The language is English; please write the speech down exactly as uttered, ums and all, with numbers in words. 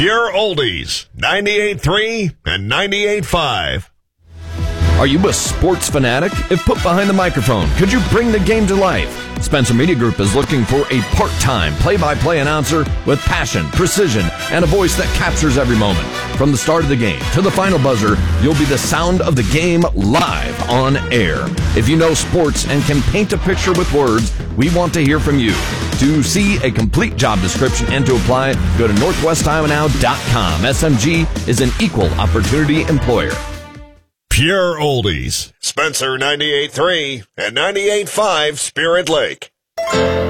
Pure Oldies, ninety-eight point three and ninety-eight point five. Are you a sports fanatic? If put behind the microphone, could you bring the game to life? Spencer Media Group is looking for a part-time play-by-play announcer with passion, precision, and a voice that captures every moment. From the start of the game to the final buzzer, you'll be the sound of the game live on air. If you know sports and can paint a picture with words, we want to hear from you. To see a complete job description and to apply, go to northwest iowa now dot com. S M G is an equal opportunity employer. Pure Oldies, Spencer ninety-eight point three and ninety-eight point five Spirit Lake.